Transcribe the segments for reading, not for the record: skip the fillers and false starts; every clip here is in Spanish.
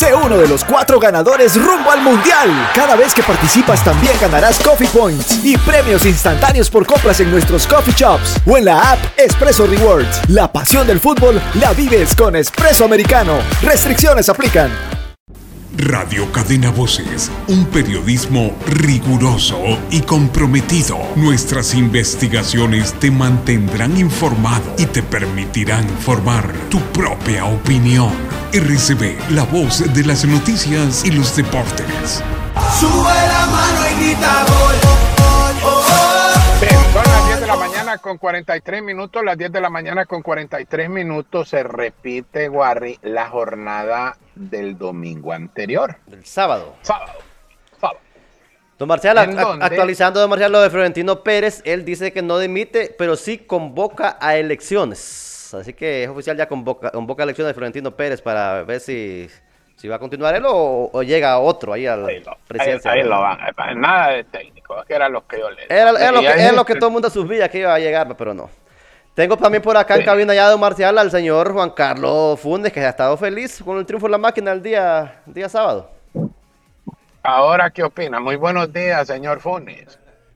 Sé uno de los 4 ganadores rumbo al Mundial. Cada vez que participas también ganarás Coffee Points y premios instantáneos por compras en nuestros coffee shops o en la app Espresso Rewards. La pasión del fútbol la vives con Espresso Americano. Restricciones aplican. Radio Cadena Voces, un periodismo riguroso y comprometido. Nuestras investigaciones te mantendrán informado y te permitirán formar tu propia opinión. RCB, la voz de las noticias y los deportes. Sube la mano y grita gol. Son las 10 de la mañana con 43 minutos. Las 10 de la mañana con 43 minutos se repite, Guarri, la jornada del domingo anterior. Del sábado. Sábado. Don Marcial, actualizando don Marcial lo de Florentino Pérez, él dice que no dimite, pero sí convoca a elecciones. Así que es oficial, ya convoca elecciones de Florentino Pérez para ver si va a continuar él o llega otro ahí a la presidencia. Ahí lo van. Nada de técnico, que era lo que yo le Era lo que todo el mundo subía que iba a llegar, pero no. Tengo también por acá en cabina ya don Marcial al señor Juan Carlos Funes, que ha estado feliz con el triunfo de la máquina el día sábado. Ahora, ¿qué opina? Muy buenos días, señor Funes.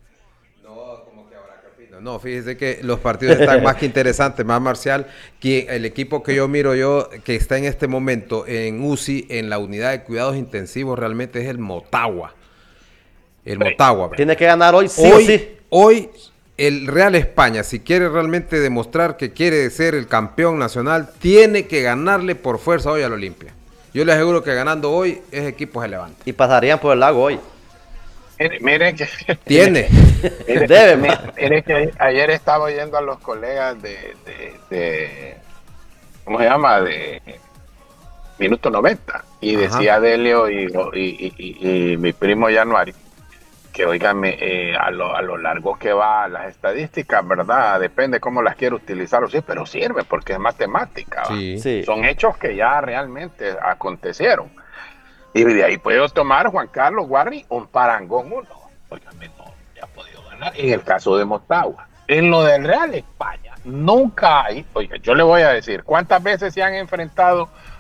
No, fíjese que los partidos están más que interesantes, más Marcial, que el equipo que yo miro que está en este momento en UCI, en la unidad de cuidados intensivos, realmente es el Motagua. Motagua. Tiene que ganar hoy, sí o sí. Hoy, el Real España, si quiere realmente demostrar que quiere ser el campeón nacional, tiene que ganarle por fuerza hoy al Olimpia. Yo le aseguro que ganando hoy, ese equipo se levanta. Y pasarían por el lago hoy. Mire que tiene. Mire que ayer estaba oyendo a los colegas de ¿cómo se llama? De Minuto 90 y decía Delio y mi primo Januari que oígame a lo largo que va las estadísticas, ¿verdad? Depende cómo las quiere utilizar o sí, pero sirve porque es matemática. Sí. Son hechos que ya realmente acontecieron. Y de ahí puedo tomar, Juan Carlos Guarri, un parangón uno. Óigame, no ha podido ganar. En el caso de Motagua. En lo del Real España, nunca hay. Oiga, yo le voy a decir, ¿cuántas veces se han enfrentado